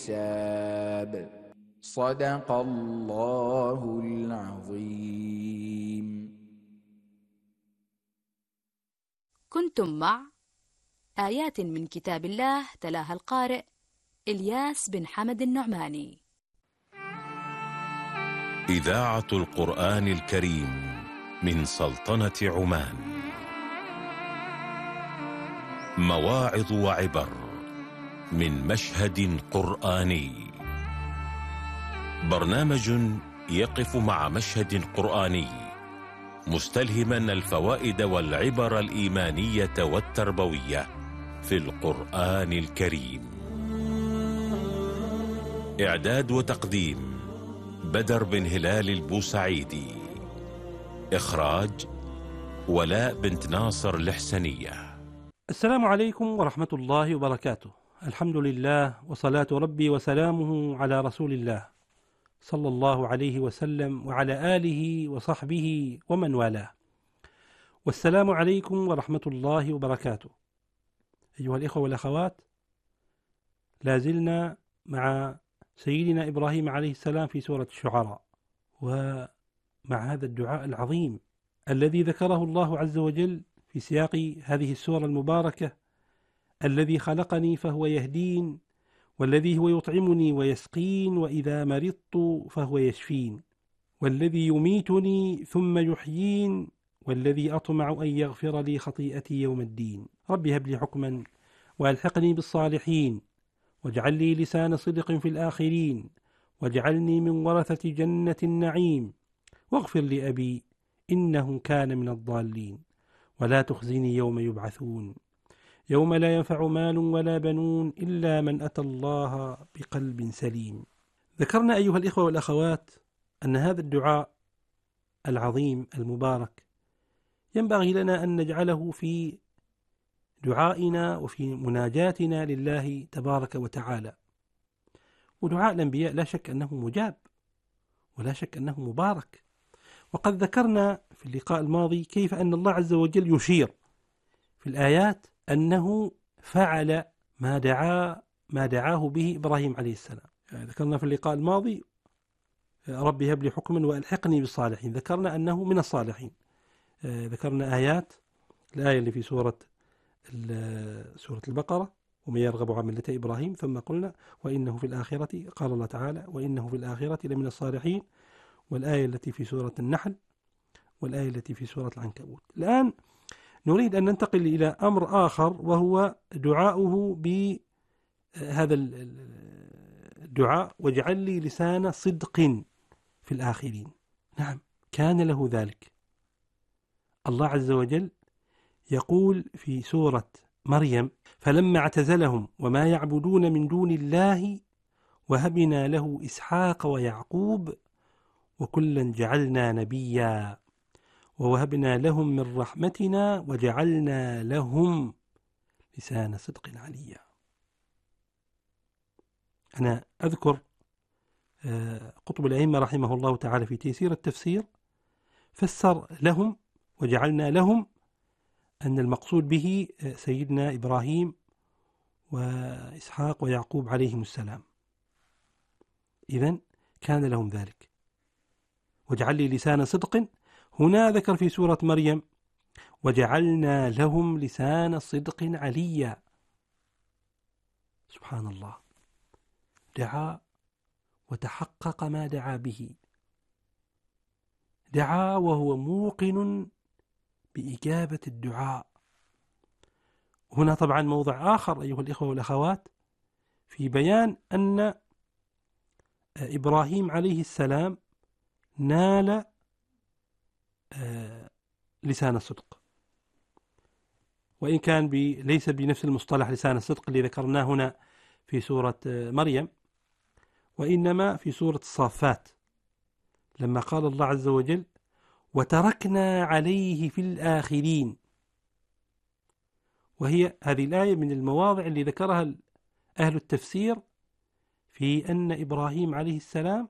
حساب. صدق الله العظيم. كنتم مع آيات من كتاب الله تلاها القارئ إلياس بن حمد النعماني. إذاعة القرآن الكريم من سلطنة عمان. مواعظ وعبر من مشهد قرآني. برنامج يقف مع مشهد قرآني مستلهما الفوائد والعبر الإيمانية والتربوية في القرآن الكريم. إعداد وتقديم بدر بن هلال البوسعيدي. إخراج ولاء بنت ناصر الحسنية. السلام عليكم ورحمة الله وبركاته. الحمد لله وصلاة ربي وسلامه على رسول الله صلى الله عليه وسلم وعلى آله وصحبه ومن والاه. والسلام عليكم ورحمة الله وبركاته. أيها الإخوة والأخوات، لازلنا مع سيدنا إبراهيم عليه السلام في سورة الشعراء، ومع هذا الدعاء العظيم الذي ذكره الله عز وجل في سياق هذه السورة المباركة: الذي خلقني فهو يهدين، والذي هو يطعمني ويسقين، وإذا مرضت فهو يشفين، والذي يميتني ثم يحيين، والذي أطمع أن يغفر لي خطيئتي يوم الدين. رب هب لي حكما وألحقني بالصالحين، واجعل لي لسان صدق في الآخرين، واجعلني من ورثة جنة النعيم، واغفر لأبي إنه كان من الضالين، ولا تخزني يوم يبعثون يوم لا ينفع مال ولا بنون إلا من أتى الله بقلب سليم. ذكرنا أيها الإخوة والأخوات أن هذا الدعاء العظيم المبارك ينبغي لنا أن نجعله في دعائنا وفي مناجاتنا لله تبارك وتعالى. ودعاء الأنبياء لا شك أنه مجاب، ولا شك أنه مبارك. وقد ذكرنا في اللقاء الماضي كيف أن الله عز وجل يشير في الآيات أنه فعل ما دعاه به إبراهيم عليه السلام. ذكرنا في اللقاء الماضي: رب هب لي حكما وألحقني بالصالحين. ذكرنا أنه من الصالحين. ذكرنا آيات، الآية اللي في سورة البقرة: ومن يرغب عن ملة إبراهيم، ثم قلنا وإنه في الآخرة، قال الله تعالى: وإنه في الآخرة لمن الصالحين. والآية التي في سورة النحل، والآية التي في سورة العنكبوت. الآن نريد أن ننتقل إلى أمر آخر، وهو دعاؤه بهذا الدعاء: واجعل لي لسان صدق في الآخرين. نعم، كان له ذلك. الله عز وجل يقول في سورة مريم: فلما اعتزلهم وما يعبدون من دون الله وهبنا له إسحاق ويعقوب وكلا جعلنا نبيا ووهبنا لهم من رحمتنا وجعلنا لهم لسان صدق عليا. أنا أذكر قطب الأئمة رحمه الله تعالى في تيسير التفسير فسر لهم وجعلنا لهم أن المقصود به سيدنا إبراهيم وإسحاق ويعقوب عليهم السلام. إذن كان لهم ذلك. واجعل لي لسان صدق، هنا ذكر في سورة مريم: وجعلنا لهم لسان صدق عليا. سبحان الله، دعا وتحقق ما دعا به. دعا وهو موقن بإجابة الدعاء. هنا طبعا موضع آخر أيها الإخوة والأخوات في بيان أن إبراهيم عليه السلام نال لسان الصدق، وإن كان ليس بنفس المصطلح لسان الصدق اللي ذكرناه هنا في سورة مريم، وإنما في سورة الصافات لما قال الله عز وجل: وتركنا عليه في الآخرين. وهي هذه الآية من المواضع اللي ذكرها أهل التفسير في أن إبراهيم عليه السلام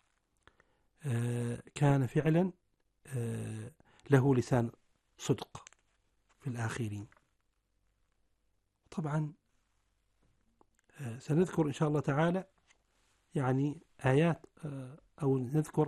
كان فعلا له لسان صدق في الآخرين. طبعا سنذكر إن شاء الله تعالى يعني آيات أو نذكر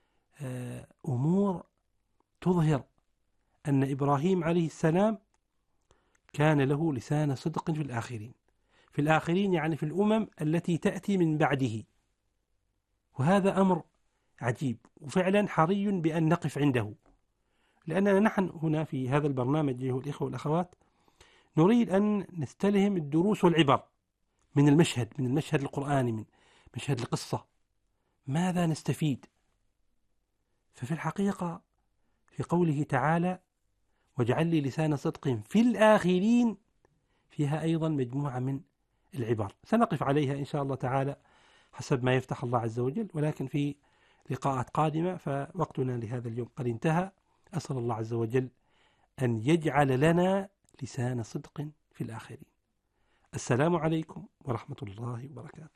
أمور تظهر أن إبراهيم عليه السلام كان له لسان صدق في الآخرين. في الآخرين يعني في الأمم التي تأتي من بعده، وهذا أمر عجيب، وفعلا حري بأن نقف عنده، لأننا نحن هنا في هذا البرنامج أيها الإخوة والأخوات نريد أن نستلهم الدروس والعبر من المشهد القرآني، من مشهد القصة، ماذا نستفيد؟ ففي الحقيقة في قوله تعالى واجعل لي لسان صدق في الآخرين فيها أيضا مجموعة من العبر سنقف عليها إن شاء الله تعالى حسب ما يفتح الله عز وجل، ولكن في لقاءات قادمة، فوقتنا لهذا اليوم قد انتهى. أسأل الله عز وجل أن يجعل لنا لسان صدق في الآخرين. السلام عليكم ورحمة الله وبركاته.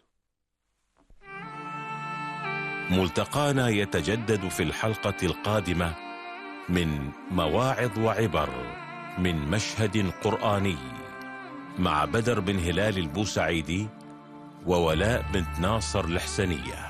ملتقانا يتجدد في الحلقة القادمة من مواعظ وعبر من مشهد قرآني مع بدر بن هلال البوسعيدي وولاء بنت ناصر الحسنية.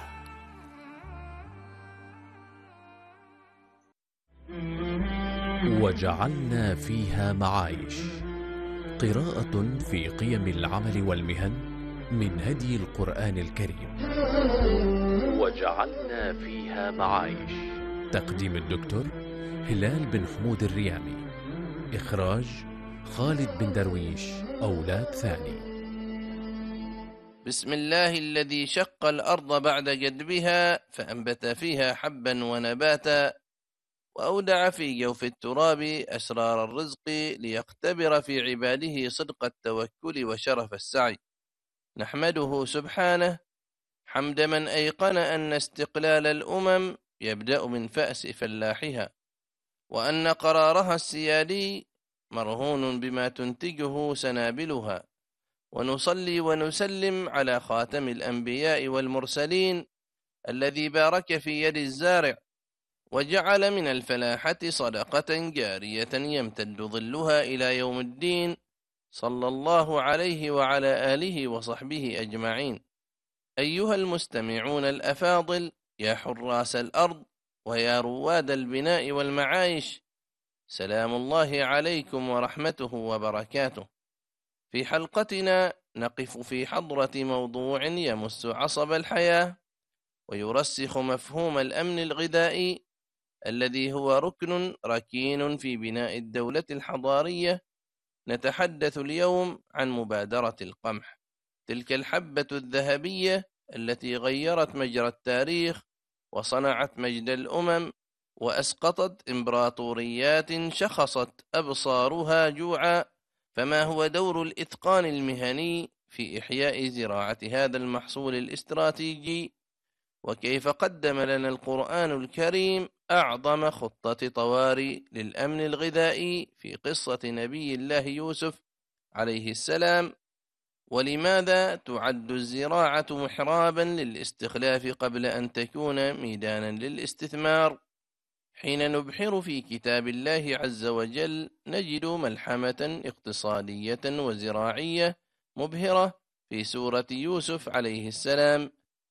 وجعلنا فيها معايش، قراءة في قيم العمل والمهن من هدي القرآن الكريم. وجعلنا فيها معايش، تقديم الدكتور هلال بن حمود الريامي، إخراج خالد بن درويش أولاد ثاني. بسم الله الذي شق الأرض بعد جدبها فأنبت فيها حبا ونباتا، وأودع في جوف التراب أسرار الرزق ليختبر في عباده صدق التوكل وشرف السعي. نحمده سبحانه حمد من أيقن أن استقلال الأمم يبدأ من فأس فلاحها، وأن قرارها السيادي مرهون بما تنتجه سنابلها، ونصلي ونسلم على خاتم الأنبياء والمرسلين الذي بارك في يد الزارع وجعل من الفلاحة صدقة جارية يمتد ظلها إلى يوم الدين، صلى الله عليه وعلى آله وصحبه أجمعين. أيها المستمعون الأفاضل، يا حراس الأرض ويا رواد البناء والمعايش، سلام الله عليكم ورحمته وبركاته. في حلقتنا نقف في حضرة موضوع يمس عصب الحياة ويرسخ مفهوم الأمن الغذائي الذي هو ركن ركين في بناء الدولة الحضارية. نتحدث اليوم عن مبادرة القمح، تلك الحبة الذهبية التي غيرت مجرى التاريخ وصنعت مجد الأمم وأسقطت إمبراطوريات شخصت أبصارها جوعا. فما هو دور الإتقان المهني في إحياء زراعة هذا المحصول الاستراتيجي؟ وكيف قدم لنا القرآن الكريم أعظم خطة طوارئ للأمن الغذائي في قصة نبي الله يوسف عليه السلام؟ ولماذا تعد الزراعة محرابا للاستخلاف قبل أن تكون ميدانا للاستثمار؟ حين نبحر في كتاب الله عز وجل نجد ملحمة اقتصادية وزراعية مبهرة في سورة يوسف عليه السلام.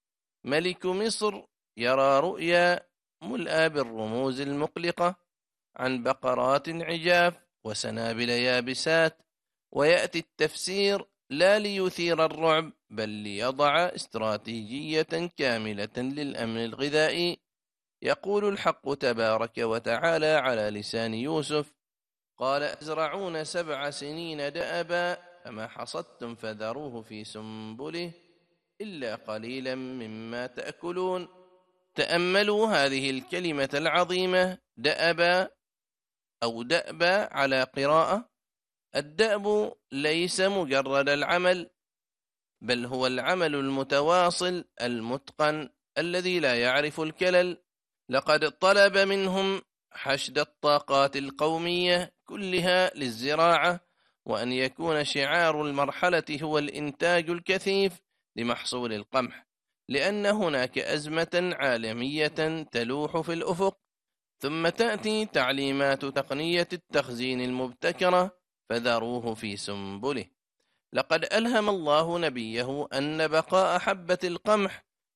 ملك مصر يرى رؤيا ملأى بالرموز المقلقة عن بقرات عجاف وسنابل يابسات، ويأتي التفسير لا ليثير الرعب بل ليضع استراتيجية كاملة للأمن الغذائي. يقول الحق تبارك وتعالى على لسان يوسف: قال أزرعون 7 سنين دأبا فما حصدتم فذروه في سنبله إلا قليلا مما تأكلون. تأملوا هذه الكلمة العظيمة، دأبا أو دأبا على قراءة. الدأب ليس مجرد العمل، بل هو العمل المتواصل المتقن الذي لا يعرف الكلل. لقد طلب منهم حشد الطاقات القومية كلها للزراعة، وأن يكون شعار المرحلة هو الإنتاج الكثيف لمحصول القمح، لأن هناك أزمة عالمية تلوح في الأفق. ثم تأتي تعليمات تقنية التخزين المبتكرة: فذروه في سنبله. لقد ألهم الله نبيه أن بقاء حبة القمح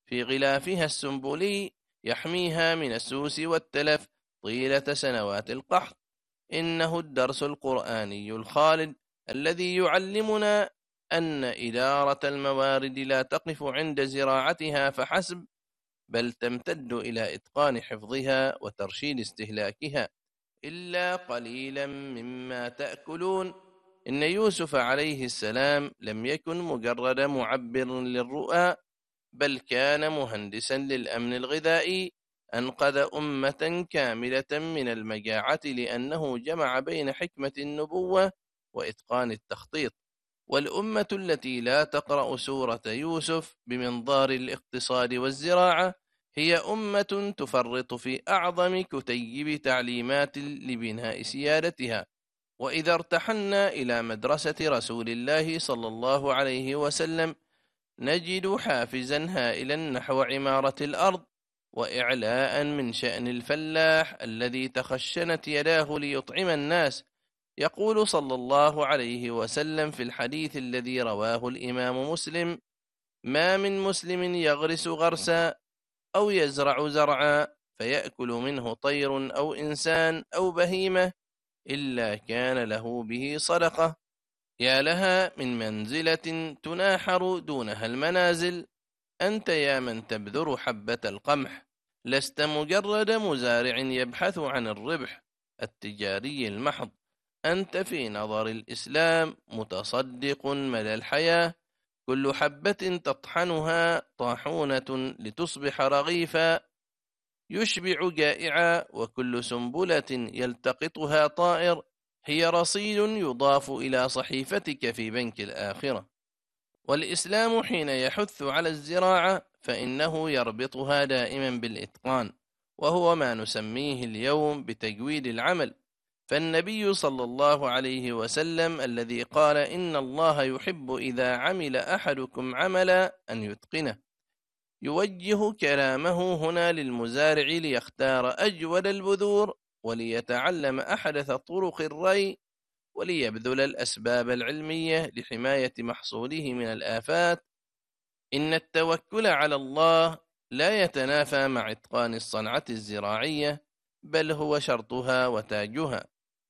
في غلافها السنبلي يحميها من السوس والتلف طيلة سنوات القحط. إنه الدرس القرآني الخالد الذي يعلمنا أن إدارة الموارد لا تقف عند زراعتها فحسب، بل تمتد إلى إتقان حفظها وترشيد استهلاكها. إلا قليلا مما تأكلون. إن يوسف عليه السلام لم يكن مجرد معبر للرؤى، بل كان مهندسا للأمن الغذائي. أنقذ أمة كاملة من المجاعة لأنه جمع بين حكمة النبوة وإتقان التخطيط. والأمة التي لا تقرأ سورة يوسف بمنظار الاقتصاد والزراعة هي أمة تفرط في أعظم كتيب تعليمات لبناء سيادتها. وإذا ارتحلنا إلى مدرسة رسول الله صلى الله عليه وسلم نجد حافزا هائلا نحو عمارة الأرض وإعلاء من شأن الفلاح الذي تخشنت يداه ليطعم الناس. يقول صلى الله عليه وسلم في الحديث الذي رواه الإمام مسلم: ما من مسلم يغرس غرسا أو يزرع زرعا فيأكل منه طير أو إنسان أو بهيمة إلا كان له به صدقة. يا لها من منزلة تناحر دونها المنازل. أنت يا من تبذر حبة القمح لست مجرد مزارع يبحث عن الربح التجاري المحض، أنت في نظر الإسلام متصدق مدى الحياة. كل حبة تطحنها طاحونة لتصبح رغيفا يشبع جائعا، وكل سنبلة يلتقطها طائر هي رصيد يضاف إلى صحيفتك في بنك الآخرة. والإسلام حين يحث على الزراعة فإنه يربطها دائما بالإتقان، وهو ما نسميه اليوم بتجويد العمل. فالنبي صلى الله عليه وسلم الذي قال: إن الله يحب إذا عمل أحدكم عملا أن يتقنه، يوجه كلامه هنا للمزارع ليختار أجود البذور وليتعلم أحدث طرق الري وليبذل الأسباب العلمية لحماية محصوله من الآفات. إن التوكل على الله لا يتنافى مع إتقان الصنعة الزراعية، بل هو شرطها وتاجها.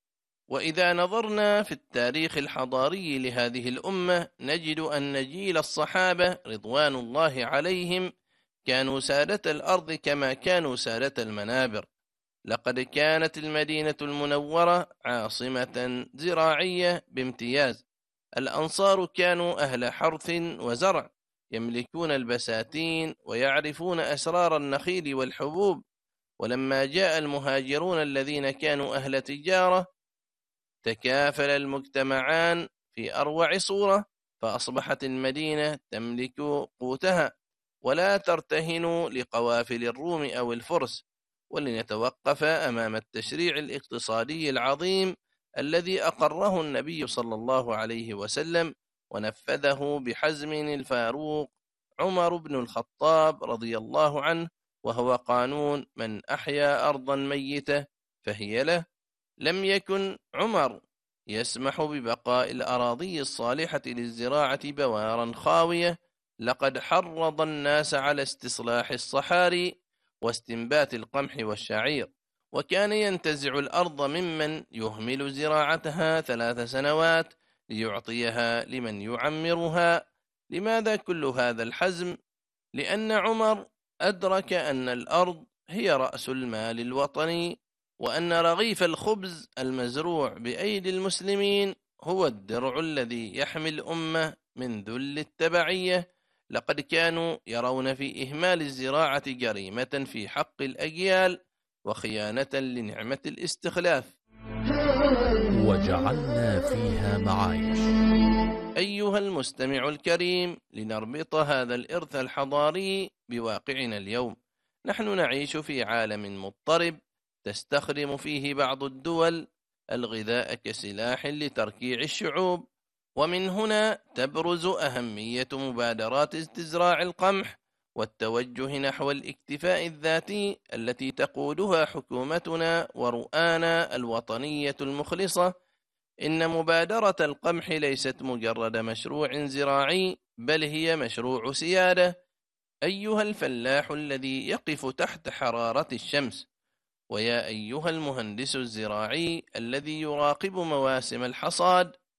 وإذا نظرنا في التاريخ الحضاري لهذه الأمة نجد أن جيل الصحابة رضوان الله عليهم كانوا سادة الأرض كما كانوا سادة المنابر. لقد كانت المدينة المنورة عاصمة زراعية بامتياز. الأنصار كانوا أهل حرث وزرع، يملكون البساتين ويعرفون أسرار النخيل والحبوب. ولما جاء المهاجرون الذين كانوا أهل تجارة تكافل المجتمعان في أروع صورة، فأصبحت المدينة تملك قوتها ولا ترتهن لقوافل الروم أو الفرس. ولنتوقف أمام التشريع الاقتصادي العظيم الذي أقره النبي صلى الله عليه وسلم ونفذه بحزم الفاروق عمر بن الخطاب رضي الله عنه، وهو قانون: من أحيا أرضا ميتة فهي له. لم يكن عمر يسمح ببقاء الأراضي الصالحة للزراعة بوارا خاوية، لقد حرض الناس على استصلاح الصحاري واستنبات القمح والشعير، وكان ينتزع الأرض ممن يهمل زراعتها 3 سنوات ليعطيها لمن يعمرها. لماذا كل هذا الحزم؟ لأن عمر أدرك أن الأرض هي رأس المال الوطني، وأن رغيف الخبز المزروع بأيدي المسلمين هو الدرع الذي يحمي الأمة من ذل التبعية. لقد كانوا يرون في إهمال الزراعة جريمة في حق الأجيال وخيانة لنعمة الاستخلاف. وجعلنا فيها معايش. أيها المستمع الكريم، لنربط هذا الإرث الحضاري بواقعنا اليوم. نحن نعيش في عالم مضطرب تستخدم فيه بعض الدول الغذاء كسلاح لتركيع الشعوب، ومن هنا تبرز أهمية مبادرات استزراع القمح والتوجه نحو الاكتفاء الذاتي التي تقودها حكومتنا ورؤانا الوطنية المخلصة. إن مبادرة القمح ليست مجرد مشروع زراعي، بل هي مشروع سيادة أيها الفلاح الذي يقف تحت حرارة الشمس، ويا أيها المهندس الزراعي الذي يراقب مواسم الحصاد،